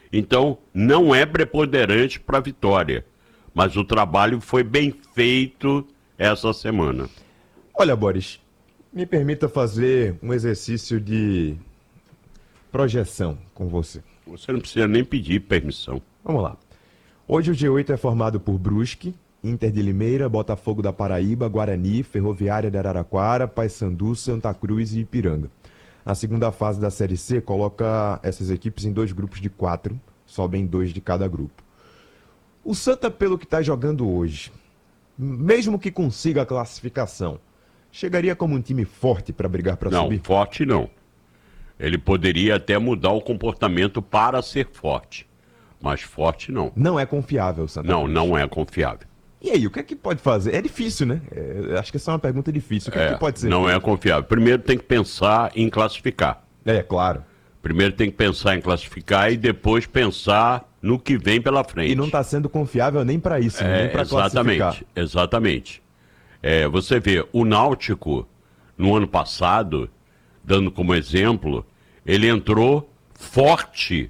Então, não é preponderante para a vitória, mas o trabalho foi bem feito essa semana. Olha, Boris, me permita fazer um exercício de projeção com você. Você não precisa nem pedir permissão. Vamos lá. Hoje o G8 é formado por Brusque, Inter de Limeira, Botafogo da Paraíba, Guarani, Ferroviária de Araraquara, Paysandu, Santa Cruz e Ipiranga. A segunda fase da Série C coloca essas equipes em 2 grupos de 4, sobem 2 de cada grupo. O Santa, pelo que está jogando hoje, mesmo que consiga a classificação, chegaria como um time forte para brigar para Não, subir? forte não. Ele poderia até mudar o comportamento para ser forte, mas forte não. Não é confiável o Santa Não, Cruz. não é confiável. E aí, o que é que pode fazer? É difícil, né? Acho que essa é uma pergunta difícil. O que é que pode ser? Não é confiável. Primeiro tem que pensar em classificar. É, claro. Primeiro tem que pensar em classificar e depois pensar no que vem pela frente. E não está sendo confiável nem para isso, nem para classificar. Exatamente. Você vê, o Náutico, no ano passado, dando como exemplo, ele entrou forte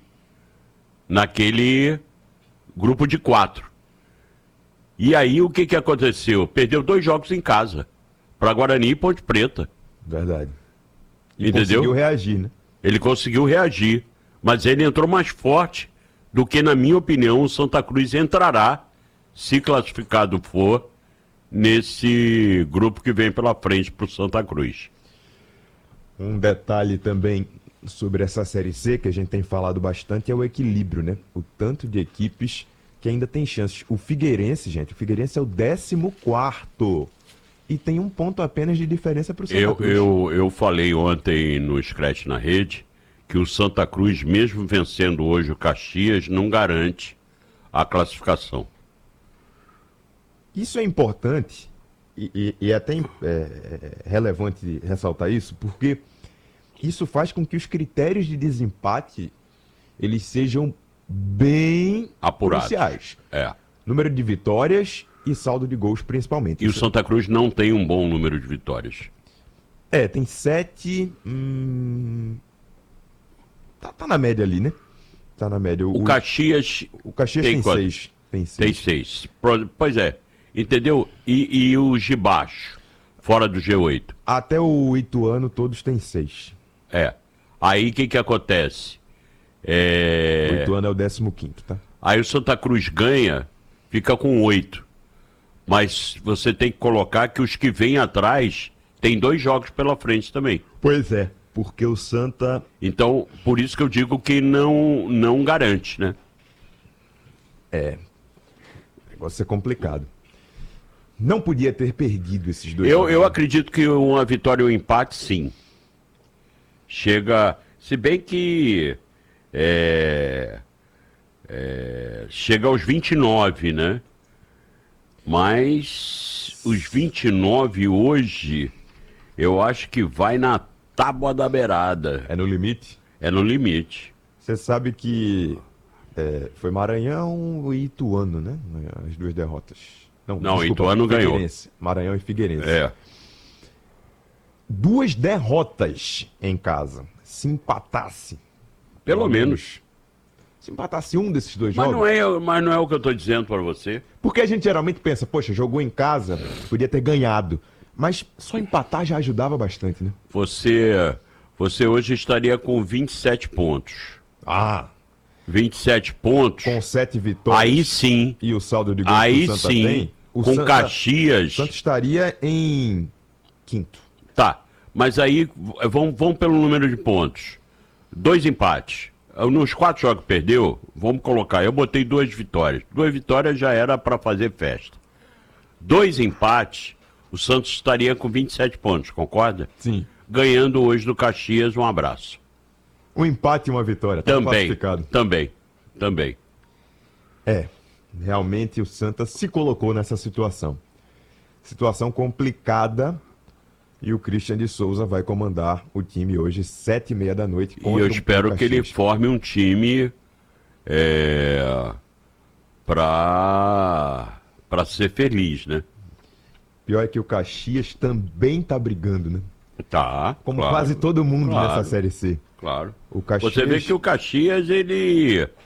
naquele grupo de 4. E aí o que aconteceu? Perdeu 2 jogos em casa, para Guarani e Ponte Preta. Verdade. E Entendeu? conseguiu reagir, né? Ele conseguiu reagir, mas ele entrou mais forte do que, na minha opinião, o Santa Cruz entrará, se classificado for, nesse grupo que vem pela frente para o Santa Cruz. Um detalhe também sobre essa Série C, que a gente tem falado bastante, é o equilíbrio, né? O tanto de equipes que ainda tem chances. O Figueirense, gente, o Figueirense é o 14º e tem 1 ponto apenas de diferença para o Santa Cruz. Eu falei ontem no Scratch na Rede que o Santa Cruz, mesmo vencendo hoje o Caxias, não garante a classificação. Isso é importante e é até relevante ressaltar isso, porque isso faz com que os critérios de desempate eles sejam bem Apurados. cruciais. É. Número de vitórias e saldo de gols, principalmente. E o Santa Cruz não tem um bom número de vitórias. Tem 7. Tá na média ali, né? Tá na média. O Caxias tem quanto? 6. Tem 6. Pois é. Entendeu? E os de baixo, fora do G8? Até o Ituano, todos têm 6. Aí o que acontece? O Ituano é o 15º, tá? Aí o Santa Cruz ganha, fica com 8. Mas você tem que colocar que os que vêm atrás tem 2 jogos pela frente também. Pois é, porque o Santa... Então, por isso que eu digo que não garante, né? O negócio é complicado. Não podia ter perdido esses 2 jogos. Eu acredito que uma vitória ou um empate, sim. Chega... Se bem que... chega aos 29, né? Mas os 29 hoje, eu acho que vai na tábua da beirada. É no limite? É no limite. Você sabe que foi Maranhão e Ituano, né? As 2 derrotas. Não, desculpa, Ituano ganhou. Figueirense. Maranhão e Figueirense. 2 derrotas em casa. Se empatasse. Pelo menos. Se empatasse um desses 2 Mas jogos. mas não é o que eu estou dizendo para você. Porque a gente geralmente pensa, poxa, jogou em casa, podia ter ganhado. Mas só empatar já ajudava bastante, né? Você hoje estaria com 27 pontos. 27 pontos. Com 7 vitórias. Aí sim. E o saldo de gols Aí que o Santa sim. tem. Com Caxias. O Santa estaria em 5º. Tá. Mas aí, vamos pelo número de pontos. 2 empates. Nos 4 jogos que perdeu, vamos colocar, eu botei 2 vitórias. 2 vitórias já era para fazer festa. 2 empates, o Santos estaria com 27 pontos, concorda? Sim. Ganhando hoje do Caxias, um abraço. Um empate e uma vitória, tá classificado. Também. Realmente o Santa se colocou nessa situação. Situação complicada. E o Christian de Souza vai comandar o time hoje, 7h30 da noite. E eu espero que ele forme um time para ser feliz, né? Pior é que o Caxias também tá brigando, né? Tá. Como claro, quase todo mundo claro, nessa Série C. Claro. O Caxias... Você vê que o Caxias, ele